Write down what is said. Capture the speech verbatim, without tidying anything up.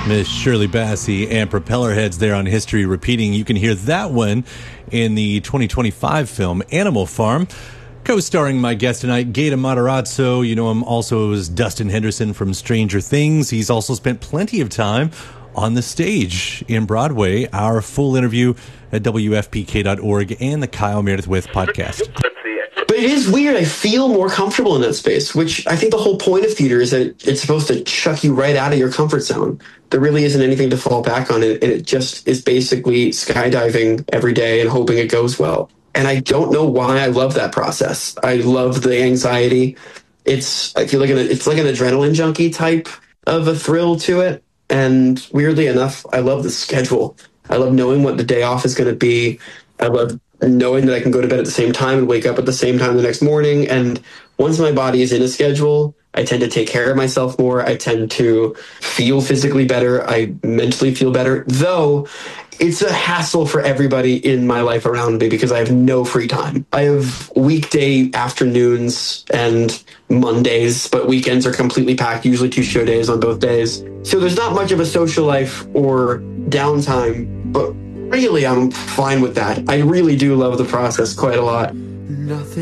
Miss Shirley Bassey and Propellerheads there on History Repeating. You can hear that one in the twenty twenty-five film Animal Farm. Co-starring my guest tonight, Gaeta Matarazzo. You know him also as Dustin Henderson from Stranger Things. He's also spent plenty of time on the stage in Broadway. Our full interview at W F P K dot org and the Kyle Meredith With podcast. But it is weird. I feel more comfortable in that space, which I think the whole point of theater is that it's supposed to chuck you right out of your comfort zone. There really isn't anything to fall back on, and it just is basically skydiving every day and hoping it goes well. And I don't know why I love that process. I love the anxiety. It's I feel like an, it's like an adrenaline junkie type of a thrill to it. And weirdly enough, I love the schedule. I love knowing what the day off is going to be. I love knowing that I can go to bed at the same time and wake up at the same time the next morning. And once my body is in a schedule, I tend to take care of myself more. I tend to feel physically better. I mentally feel better, though it's a hassle for everybody in my life around me because I have no free time. I have weekday afternoons and Mondays, but weekends are completely packed, usually two show days on both days. So there's not much of a social life or downtime, but really I'm fine with that. I really do love the process quite a lot. Nothing